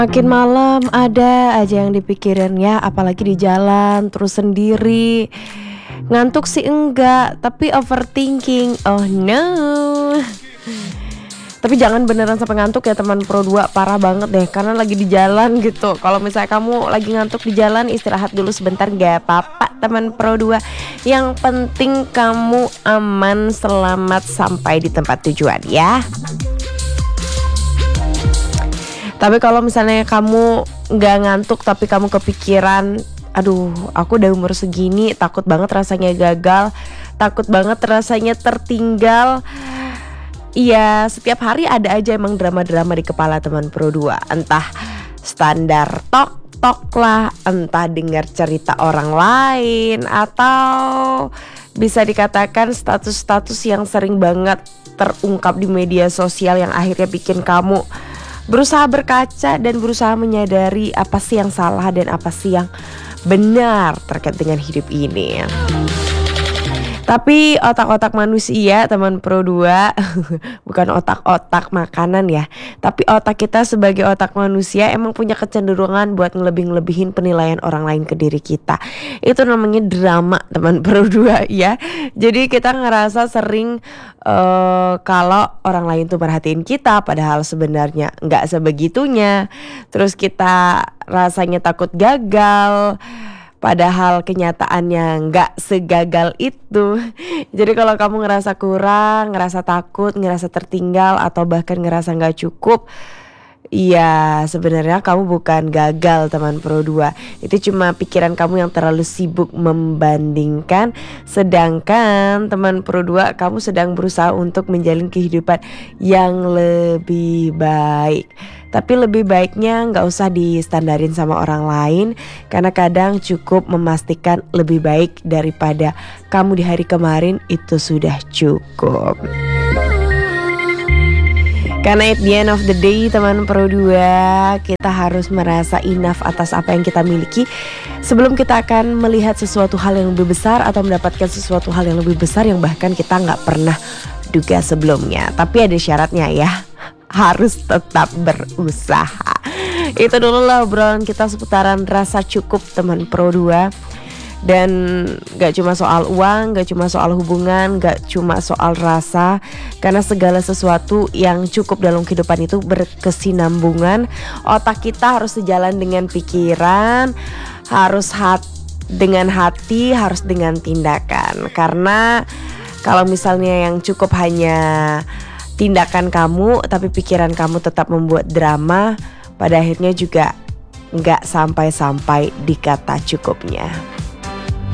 Makin malam ada aja yang dipikirin ya, apalagi di jalan, terus sendiri. Ngantuk sih enggak, tapi overthinking. Oh no. Tapi jangan beneran sampai ngantuk ya teman Pro 2, parah banget deh karena lagi di jalan gitu. Kalau misalnya kamu lagi ngantuk di jalan, istirahat dulu sebentar gak apa-apa teman Pro 2. Yang penting kamu aman, selamat sampai di tempat tujuan ya. Tapi kalau misalnya kamu nggak ngantuk tapi kamu kepikiran, aduh aku udah umur segini, takut banget rasanya gagal, takut banget rasanya tertinggal. Iya, setiap hari ada aja emang drama-drama di kepala teman Pro 2. Entah standar tok-tok lah, entah dengar cerita orang lain, atau bisa dikatakan status-status yang sering banget terungkap di media sosial yang akhirnya bikin kamu berusaha berkaca dan berusaha menyadari apa sih yang salah dan apa sih yang benar terkait dengan hidup ini. Tapi otak-otak manusia teman Pro 2 bukan otak-otak makanan ya, tapi otak kita sebagai otak manusia emang punya kecenderungan buat ngelebih-ngelebihin penilaian orang lain ke diri kita. Itu namanya drama teman Pro 2 ya. Jadi kita ngerasa sering kalau orang lain tuh merhatiin kita, padahal sebenarnya nggak sebegitunya. Terus kita rasanya takut gagal, padahal kenyataannya nggak segagal itu. Jadi kalau kamu ngerasa kurang, ngerasa takut, ngerasa tertinggal, atau bahkan ngerasa nggak cukup, iya sebenarnya kamu bukan gagal teman Pro 2. Itu cuma pikiran kamu yang terlalu sibuk membandingkan. Sedangkan teman Pro 2, kamu sedang berusaha untuk menjalin kehidupan yang lebih baik. Tapi lebih baiknya gak usah distandarin sama orang lain, karena kadang cukup memastikan lebih baik daripada kamu di hari kemarin itu sudah cukup. Karena at the end of the day teman Pro 2, kita harus merasa enough atas apa yang kita miliki sebelum kita akan melihat sesuatu hal yang lebih besar atau mendapatkan sesuatu hal yang lebih besar yang bahkan kita gak pernah duga sebelumnya. Tapi ada syaratnya ya, harus tetap berusaha. Itu dulu lah obrolan kita seputaran rasa cukup teman Pro 2. Dan gak cuma soal uang, gak cuma soal hubungan, gak cuma soal rasa. Karena segala sesuatu yang cukup dalam kehidupan itu berkesinambungan. Otak kita harus sejalan dengan pikiran, harus dengan hati, harus dengan tindakan. Karena kalau misalnya yang cukup hanya tindakan kamu, tapi pikiran kamu tetap membuat drama, pada akhirnya juga gak sampai-sampai di kata cukupnya.